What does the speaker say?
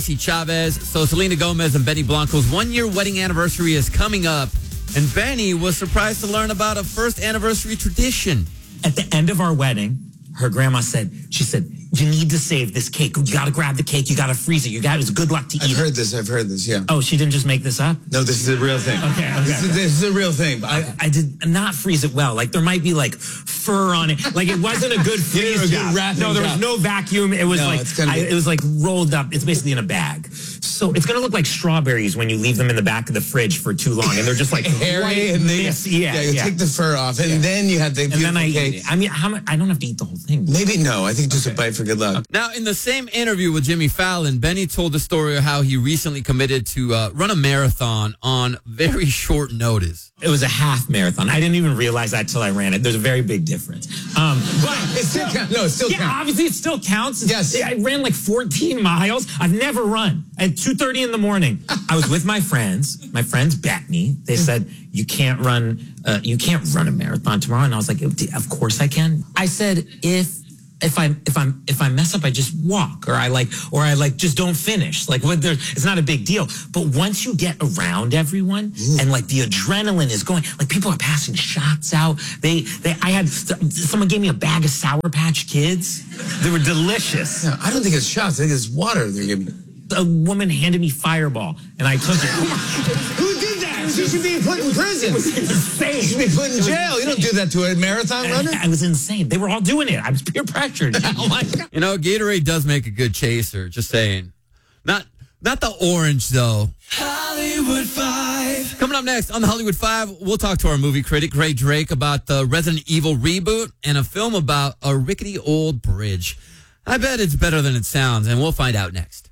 Chavez. So Selena Gomez and Benny Blanco's 1-year wedding anniversary is coming up. And Benny was surprised to learn about a first anniversary tradition. At the end of our wedding, her grandma said, you need to save this cake. You got to grab the cake. You got to freeze it. It's good luck to eat I've heard this, yeah. Oh, she didn't just make this up? No, this is a real thing. Okay. This is a real thing. I did not freeze it well. Like, there might be, like, fur on it. Like, it wasn't a good freeze job. No, there was no vacuum. It was it was, like, rolled up. It's basically in a bag. So it's going to look like strawberries when you leave them in the back of the fridge for too long. And they're just, like, hairy. And you take the fur off. And then you have the beautiful cake. I mean, I don't have to eat the whole thing. Maybe no. I think just a bite for good luck. Now, in the same interview with Jimmy Fallon, Benny told the story of how he recently committed to run a marathon on very short notice. It was a half marathon. I didn't even realize that till I ran it. There's a very big difference. But it still counts. No, it still counts. Obviously it still counts. Yes. I ran like 14 miles. I've never run. At 2:30 in the morning, I was with my friends. My friends bet me. They said, you can't run a marathon tomorrow. And I was like, of course I can. I said, if I mess up, I just walk, or I just don't finish. Like, it's not a big deal. But once you get around everyone and like the adrenaline is going, like people are passing shots out. Someone gave me a bag of Sour Patch Kids. They were delicious. No, I don't think it's shots. I think it's water they're giving me. A woman handed me Fireball, and I took it. Who did that? She should be put in prison. It was insane. She should be put in jail. You don't do that to a marathon runner. I was insane. They were all doing it. I was peer pressured. Oh my God. You know, Gatorade does make a good chaser. Just saying. Not the orange, though. Hollywood 5. Coming up next on the Hollywood 5, we'll talk to our movie critic, Ray Drake, about the Resident Evil reboot and a film about a rickety old bridge. I bet it's better than it sounds, and we'll find out next.